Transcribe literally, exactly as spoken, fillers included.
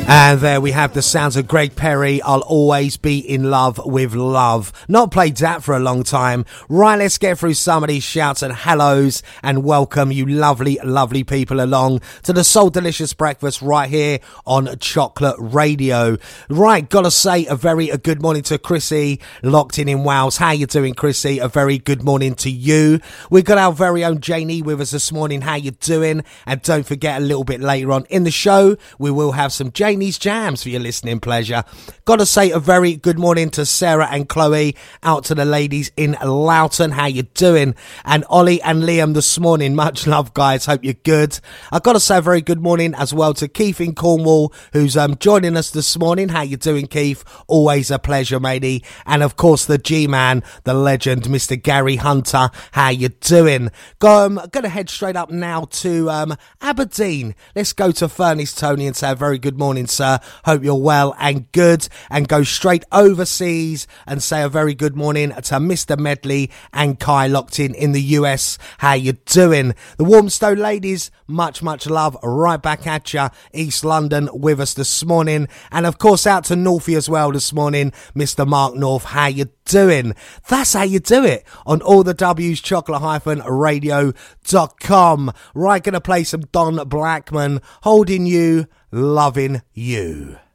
And there we have the sounds of Greg Perry. I'll always be in love with love. Not played that for a long time. Right, let's get through some of these shouts and hellos and welcome you lovely, lovely people along to the Soul Delicious Breakfast right here on Chocolate Radio. Right, gotta say a very a good morning to Chrissy, locked in in Wales. How you doing, Chrissy? A very good morning to you. We've got our very own Janie with us this morning. How you doing? And don't forget, a little bit later on in the show, we will have some Janie Jams for your listening pleasure. Gotta say a very good morning to Sarah and Chloe, out to the ladies in Loughton. How you doing? And Ollie and Liam this morning. Much love, guys. Hope you're good. I gotta say a very good morning as well to Keith in Cornwall, who's um joining us this morning. How you doing, Keith? Always a pleasure, matey. And of course the G-man, the legend, Mister Gary Hunter. How you doing? Go, um, gonna head straight up now to um Aberdeen. Let's go to Furnace Tony and say a very good morning, sir. Hope you're well and good, and go straight overseas and say a very good morning to Mister Medley and Kai, locked in in the U S. How you doing? The Warmstone ladies, much much love right back at ya. East London with us this morning, and of course out to Northie as well this morning, Mister Mark North. How you doing? That's how you do it on all the W's, chocolate radio dot com. Right, gonna play some Don Blackman, Holding You, Loving You.